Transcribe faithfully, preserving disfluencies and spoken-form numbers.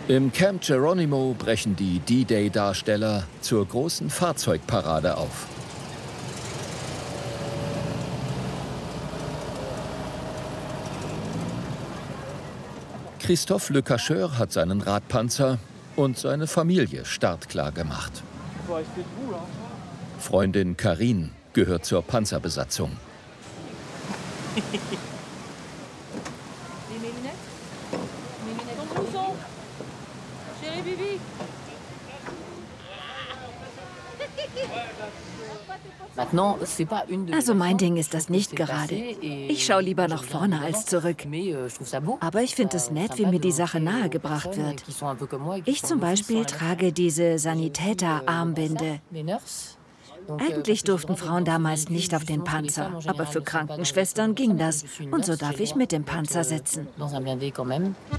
Im Camp Geronimo brechen die D-Day-Darsteller zur großen Fahrzeugparade auf. Christophe Le Cacheur hat seinen Radpanzer und seine Familie startklar gemacht. Freundin Karine gehört zur Panzerbesatzung. Also mein Ding ist das nicht gerade. Ich schaue lieber nach vorne als zurück. Aber ich finde es nett, wie mir die Sache nahegebracht wird. Ich zum Beispiel trage diese Sanitäter-Armbinde. Eigentlich durften Frauen damals nicht auf den Panzer, aber für Krankenschwestern ging das. Und so darf ich mit dem Panzer sitzen.